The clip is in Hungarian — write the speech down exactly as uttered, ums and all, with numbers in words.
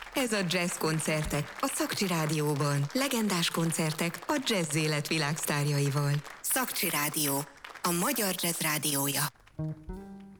Ez a Jazz Koncertek a Szakcsi Rádióban. Legendás koncertek a jazz élet világsztárjaival. Szakcsi Rádió, a magyar jazz rádiója.